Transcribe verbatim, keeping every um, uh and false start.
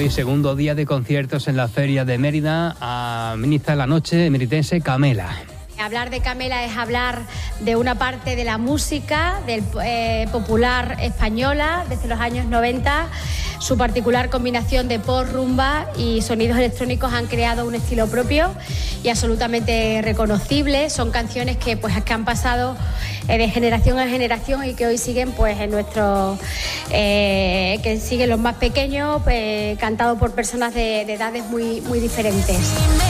Hoy, segundo día de conciertos en la Feria de Mérida, administra la noche meritense Camela. Hablar de Camela es hablar de una parte de la música del, eh, popular española desde los años noventa. Su particular combinación de pop, rumba y sonidos electrónicos han creado un estilo propio y absolutamente reconocible. Son canciones que, pues, que han pasado eh, de generación a generación y que hoy siguen, pues, en nuestro, eh, que siguen los más pequeños, pues, cantado por personas de, de edades muy, muy diferentes.